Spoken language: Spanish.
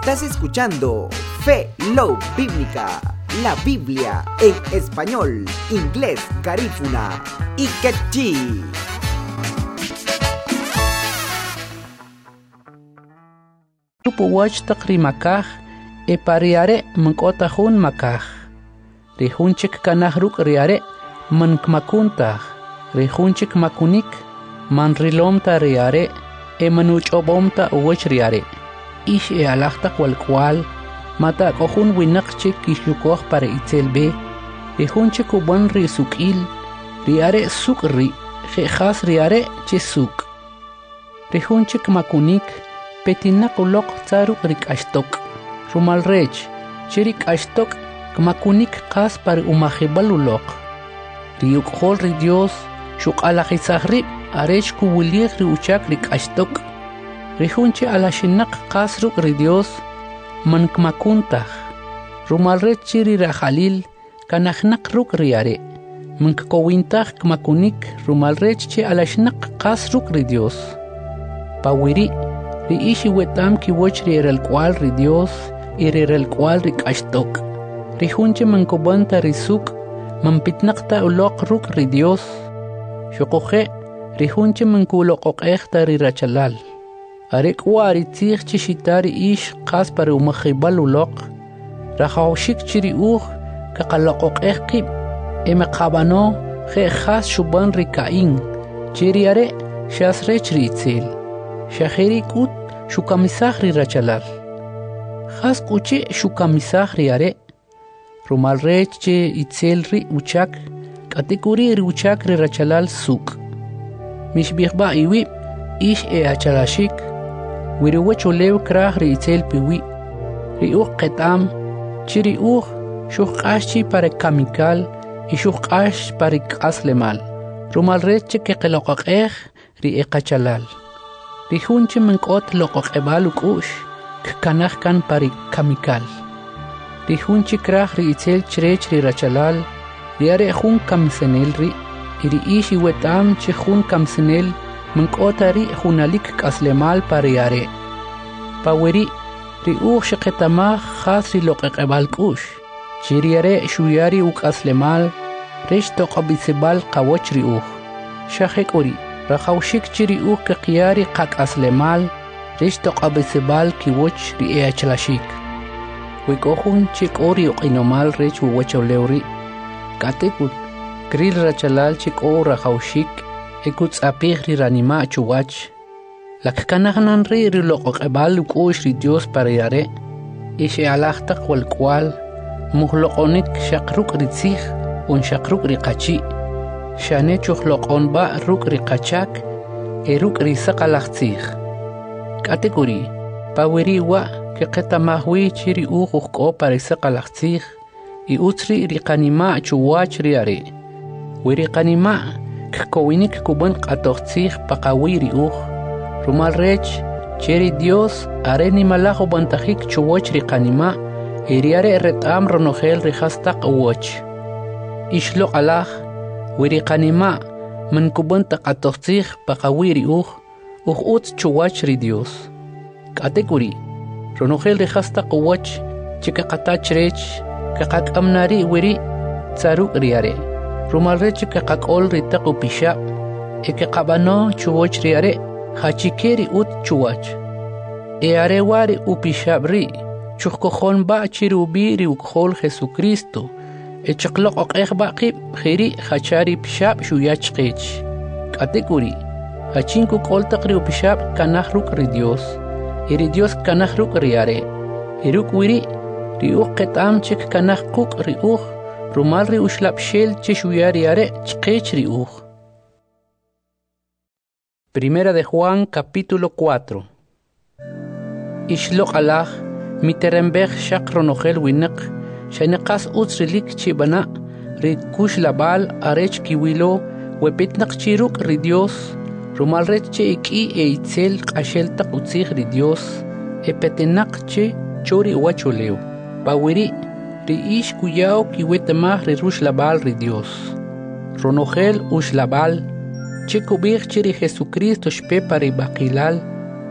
Estás escuchando Fe Love Bíblica, la Biblia en español, inglés, garífuna y quechí. Puwach takri makah e pariare mengkotahun makah. Rihunchik kanahruk riare menkmakuntah. Rihunchik makunik manrilomta riare e menuchobomta uwach riare. Ish e alachta kwal mata kohun winakchik kishukoh para itzelbe. Rihunchik uban risukil riare sukri khas riare chisuk. Rihunchik makunik petinakulok tsaruk rikashtok. Rumalrech, chirik ashtok, kmakunik kas par umahibalulok. Riuk hol ri Dios, shuk alajizahri, arech kuwilir riuchak rikashtok. Rihunche alashinak kas ruk ri Dios, man kmakuntah. Rumalrech chiri rajalil, kanahnak ruk riare. Mankowintah kmakunik, rumalrech che alashinak kas ruk ri Dios. Pawiri, ri ishi wetam ki woch ri el cual ri Dios y ri el cual ri kashtok. Ri hunche mankobanta ri suk, mampitnakta ulok ruk ri Dios. Shokoje, ri hunche mankulok echta ri rachalal. Arek wari tzich chishitari ish kas para umachibal ulok. Rachawshik chiri kakalok echkib. Eme kabano, je khas shuban ri kain. Chiri are, shasrech ri itzil. Shaheri kut shukamisahri rachalal. Khas kuche shukamisahri are. Rumalreche itzelri uchak. Katikuri ri uchak ri rachalal suk. Mishbihba iwi ish e achalashik. Wiriwecho lew krah ri itzel piwi. Ri ketam. Chiri shukashi para kamikal. Y shukash para kaslemal. Rumalreche ke kelokak ri ekachalal. Rihunche menkot lokok ebaluk ush, kanach kan pari kamikal. Rihunche krach ri itzel chrech ri rachalal, riare hun kamsenel ri, iri ishi wetam che hun kamsenel, menkotari hunalik kaslemal pariare. Paweri, ri sheketama khas ri lokok ebaluk ush, chiriare shuyari uk aslemal, resh tokabisebal kawoch ri Shahek ori. Rachawshik chiri ke qiyari qak aslemal, rish toqabisibal kiwoch ri eachlashik. Wikohun chik ori uqinomal rich uwachawlewri. Katekut, kril rachalal chik o rachawshik, ekut apih ri ranima chuwach. Lakkanahnan ri loqoqebal ukush ri Dios parayare, ishe alachtak walkwal, muhloqonik shakruk ritzich, un shakruk ri qachi. Shane chukhloqon ba ruk ri qachak e ruk ri saqalaxtzig. Kategori paweri wa ke qetamahwi chiri uqko para saqalaxtzig i utri ri qanima chuwach ri are. Wiri qanima kkowinik kuban qatoxtzig paqawi ri rumalrech chiri Dios are ni malajo bantajik chuwach ri qanima e ri are retam ronogel ri hastaq uwach. Ishlo alaj Wiri kanima, menkubun taqatoxtzig paqawiri ut chuwach ri Dios. Katekuri, ronogel de hasta quwach, chikaqatachrech, kaqakamnari wiri, tsaruk riare. Rumalrech kaqakol ri taqu pishab, ekaqabano chuwach riare, hachikeri ut chuwach. E arewari upishab ri, chukkojon ba chirubi ri ukhol Jesucristo. Echaqloq oqeqbaqib khiri khachari pishab shuyachqich. Katekuri hachinku qoltaqri pishab kanahruk ri Dios. Iri Dios kanahruk riare. Iruk wiri riuq qetam chik kanahquk riuq rumal ri ushlab shel chishuyariare chqich riuq. Primera de Juan capítulo 4. Ishloq alaj miterembej shaqronogel winak Shaniqas utsrilik chibana rikush labal arech kiwilo wepitnaq chiruk ri Dios rumalrech che iki e itzel qashel taq utzig ri Dios e petinaq che chori wacholeo pawiri ri ish kuyao kiwetamah ri rush labal ri Dios ronogel ush labal che kubig chiri Jesucristo shpe pari baqilal